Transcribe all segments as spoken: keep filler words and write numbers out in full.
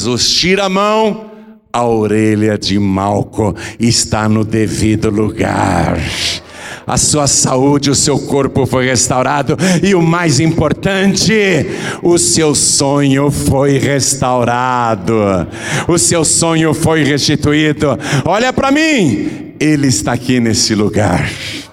Jesus tira a mão, a orelha de Malco está no devido lugar. A sua saúde, o seu corpo foi restaurado e o mais importante, o seu sonho foi restaurado, o seu sonho foi restituído. Olha para mim, Ele está aqui nesse lugar.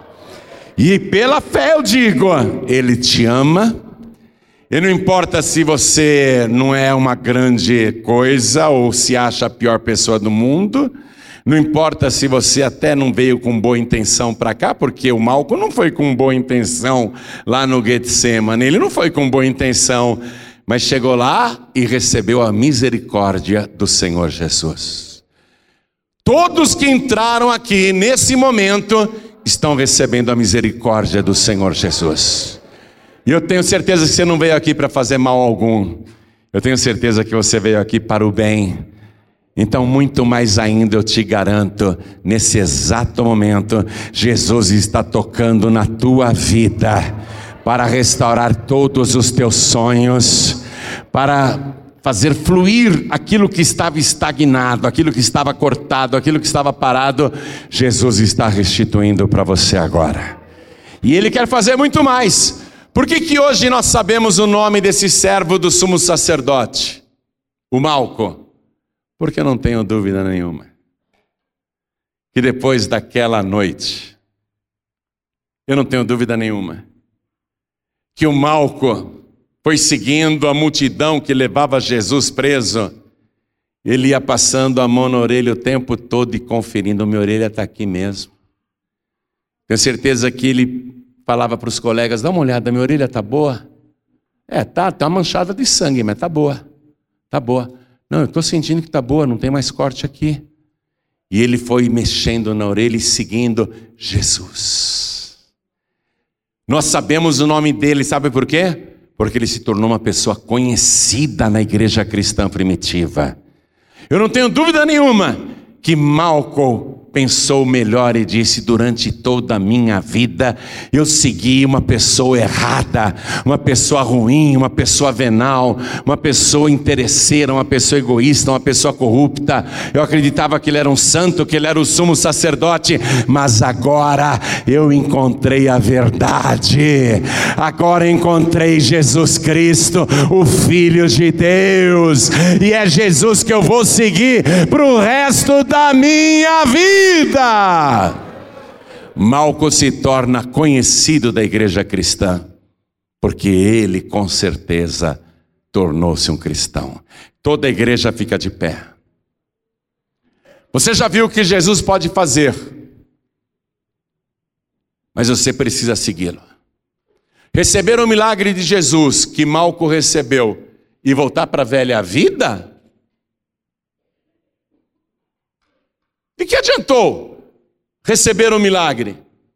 E pela fé eu digo, Ele te ama. E não importa se você não é uma grande coisa ou se acha a pior pessoa do mundo. Não importa se você até não veio com boa intenção para cá, porque o Malco não foi com boa intenção lá no Getsemane, ele não foi com boa intenção, mas chegou lá e recebeu a misericórdia do Senhor Jesus. Todos que entraram aqui nesse momento estão recebendo a misericórdia do Senhor Jesus. E eu tenho certeza que você não veio aqui para fazer mal algum, eu tenho certeza que você veio aqui para o bem. Então, muito mais ainda eu te garanto, nesse exato momento, Jesus está tocando na tua vida, para restaurar todos os teus sonhos, para fazer fluir aquilo que estava estagnado, aquilo que estava cortado, aquilo que estava parado. Jesus está restituindo para você agora. E Ele quer fazer muito mais. Por que que hoje nós sabemos o nome desse servo do sumo sacerdote? O Malco. Porque eu não tenho dúvida nenhuma que depois daquela noite, eu não tenho dúvida nenhuma que o Malco foi seguindo a multidão que levava Jesus preso. Ele ia passando a mão na orelha o tempo todo e conferindo, minha orelha está aqui mesmo. Tenho certeza que ele falava para os colegas, dá uma olhada, minha orelha está boa? É, tá, tá manchada de sangue, mas está boa, está boa. Não, eu estou sentindo que está boa, não tem mais corte aqui. E ele foi mexendo na orelha e seguindo Jesus. Nós sabemos o nome dele, sabe por quê? Porque ele se tornou uma pessoa conhecida na igreja cristã primitiva. Eu não tenho dúvida nenhuma que Malco pensou melhor e disse, durante toda a minha vida eu segui uma pessoa errada, uma pessoa ruim, uma pessoa venal, uma pessoa interesseira, uma pessoa egoísta, uma pessoa corrupta. Eu acreditava que ele era um santo, que ele era o sumo sacerdote, mas agora eu encontrei a verdade, agora encontrei Jesus Cristo, o Filho de Deus, e é Jesus que eu vou seguir para o resto da minha vida. Malco se torna conhecido da igreja cristã, porque ele com certeza tornou-se um cristão. Toda a igreja fica de pé. Você já viu o que Jesus pode fazer, mas você precisa segui-lo. Receber o milagre de Jesus que Malco recebeu e voltar para a velha vida? De que adiantou receber um milagre?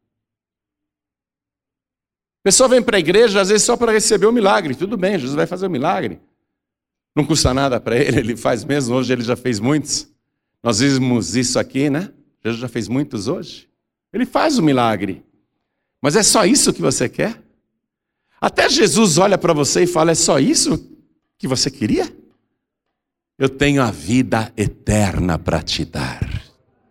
A pessoa vem para a igreja às vezes só para receber o milagre. Tudo bem, Jesus vai fazer o milagre. Não custa nada para ele, ele faz mesmo. Hoje ele já fez muitos. Nós vimos isso aqui, né? Jesus já fez muitos hoje. Ele faz o milagre. Mas é só isso que você quer? Até Jesus olha para você e fala, é só isso que você queria? Eu tenho a vida eterna para te dar.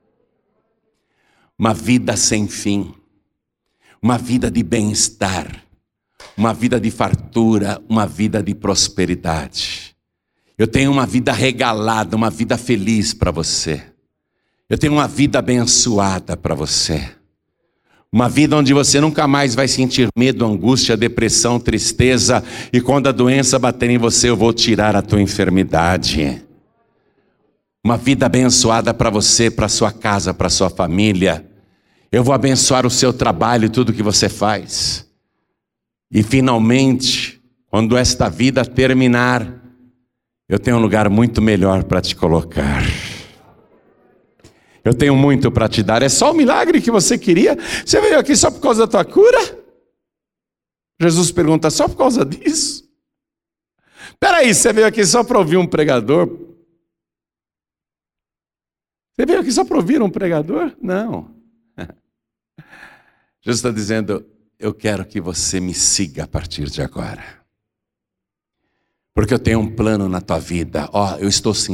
Uma vida sem fim, uma vida de bem-estar, uma vida de fartura, uma vida de prosperidade. Eu tenho uma vida regalada, uma vida feliz para você. Eu tenho uma vida abençoada para você. Uma vida onde você nunca mais vai sentir medo, angústia, depressão, tristeza. E quando a doença bater em você, eu vou tirar a tua enfermidade. Uma vida abençoada para você, para sua casa, para sua família. Eu vou abençoar o seu trabalho e tudo que você faz. E finalmente, quando esta vida terminar, eu tenho um lugar muito melhor para te colocar. Eu tenho muito para te dar. É só o milagre que você queria? Você veio aqui só por causa da tua cura? Jesus pergunta, só por causa disso? Peraí, você veio aqui só para ouvir um pregador? Você veio aqui só para ouvir um pregador? Não. Jesus está dizendo, eu quero que você me siga a partir de agora. Porque eu tenho um plano na tua vida. Ó, oh, eu estou